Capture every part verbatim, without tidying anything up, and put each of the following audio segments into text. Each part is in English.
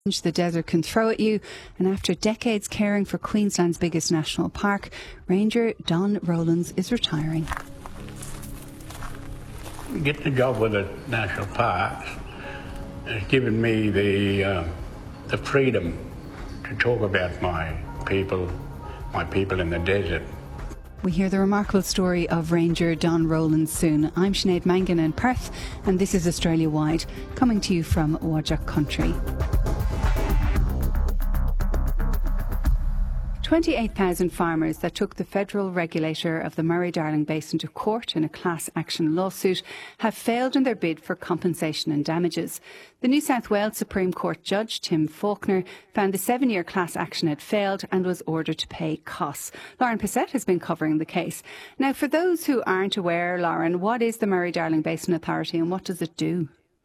the desert can throw at you, and after decades caring for Queensland's biggest national park, Ranger Don Rowlands is retiring. Getting a job with the national parks has given me the uh, the freedom to talk about my people, my people in the desert. We hear the remarkable story of Ranger Don Rowlands soon. I'm Sinead Mangan in Perth, and this is Australia Wide, coming to you from Whadjuk Country. twenty-eight thousand farmers that took the federal regulator of the Murray-Darling Basin to court in a class action lawsuit have failed in their bid for compensation and damages. The New South Wales Supreme Court Judge Tim Faulkner found the seven-year class action had failed and was ordered to pay costs. Lauren Passette has been covering the case. Now, for those who aren't aware, Lauren, what is the Murray-Darling Basin Authority and what does it do?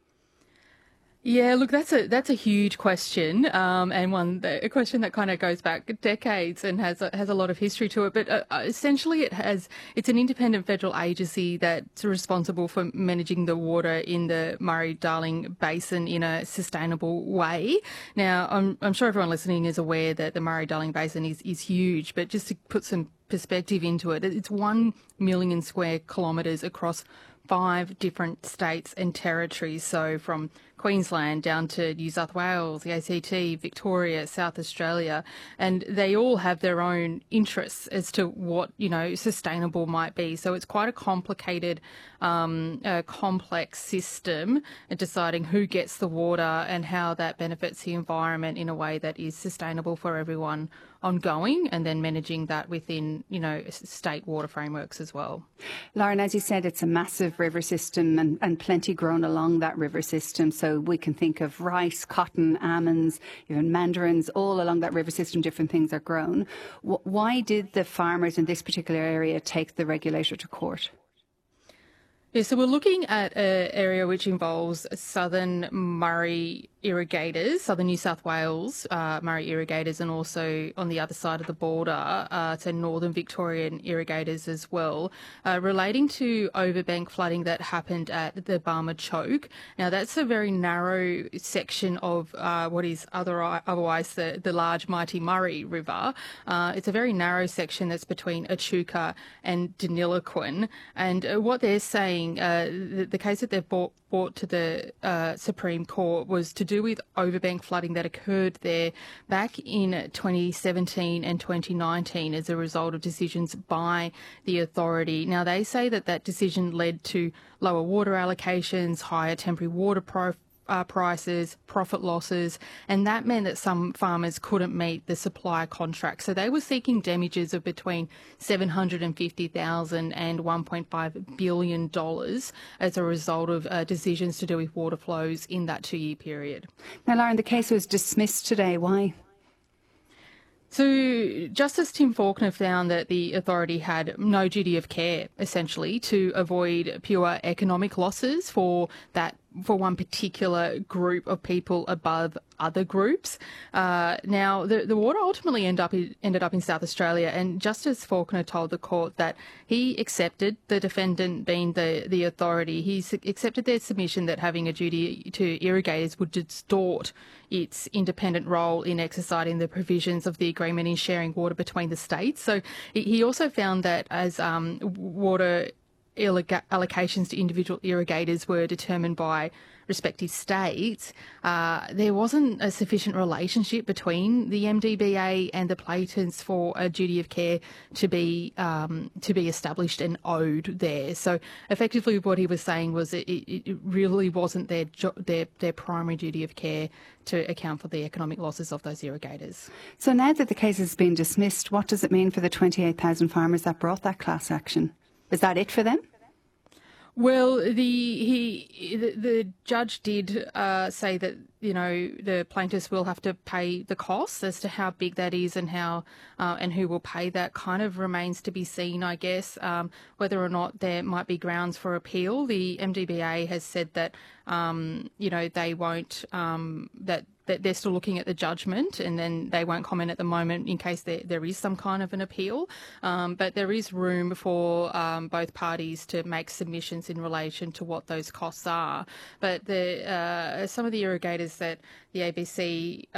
Yeah, look, that's a that's a huge question, um, and one a question that kind of goes back decades and has a, has a lot of history to it. But uh, essentially, it has it's an independent federal agency that's responsible for managing the water in the Murray-Darling Basin in a sustainable way. Now, I'm I'm sure everyone listening is aware that the Murray-Darling Basin is is huge, but just to put some perspective into it, it's one million square kilometres across five different states and territories, so from Queensland down to New South Wales, the A C T, Victoria, South Australia, and they all have their own interests as to what, you know, sustainable might be. So it's quite a complicated, um, uh, complex system at deciding who gets the water and how that benefits the environment in a way that is sustainable for everyone ongoing, and then managing that within, you know, state water frameworks as well. Lauren, as you said, it's a massive river system and, and plenty grown along that river system. So we can think of rice, cotton, almonds, even mandarins, all along that river system, different things are grown. W- why did the farmers in this particular area take the regulator to court? Yeah, so we're looking at an area which involves southern Murray irrigators, southern New South Wales uh, Murray irrigators, and also on the other side of the border, uh, so northern Victorian irrigators as well, uh, relating to overbank flooding that happened at the Barmah Choke. Now, that's a very narrow section of uh, what is other, otherwise the, the large mighty Murray River. Uh, it's a very narrow section that's between Echuca and Deniliquin, and uh, what they're saying, uh, the, the case that they've brought, brought to the uh, Supreme Court was to do with overbank flooding that occurred there back in twenty seventeen and twenty nineteen as a result of decisions by the authority. Now, they say that that decision led to lower water allocations, higher temporary water profiles, Uh, prices, profit losses, and that meant that some farmers couldn't meet the supply contract. So they were seeking damages of between seven hundred fifty thousand dollars and one point five billion dollars as a result of uh, decisions to do with water flows in that two-year period. Now, Lauren, the case was dismissed today. Why? So Justice Tim Faulkner found that the authority had no duty of care, essentially, to avoid pure economic losses for that for one particular group of people above other groups. Uh, now, the, the water ultimately end up, ended up in South Australia, and Justice Faulkner told the court that he accepted, the defendant being the, the authority, he accepted their submission that having a duty to irrigators would distort its independent role in exercising the provisions of the agreement in sharing water between the states. So he also found that as um, water allocations to individual irrigators were determined by respective states, uh, there wasn't a sufficient relationship between the M D B A and the plaintiffs for a duty of care to be um, to be established and owed there. So effectively what he was saying was it, it really wasn't their, their, their primary duty of care to account for the economic losses of those irrigators. So now that the case has been dismissed, what does it mean for the twenty-eight thousand farmers that brought that class action? Is that it for them? Well, the he the, the judge did uh, say that, you know, the plaintiffs will have to pay the costs. As to how big that is and how uh, and who will pay that kind of remains to be seen, I guess. Um, whether or not there might be grounds for appeal, the M D B A has said that um, you know they won't um, that. that they're still looking at the judgment, and then they won't comment at the moment in case there, there is some kind of an appeal. Um, but there is room for um, both parties to make submissions in relation to what those costs are. But the, uh, some of the irrigators that the A B C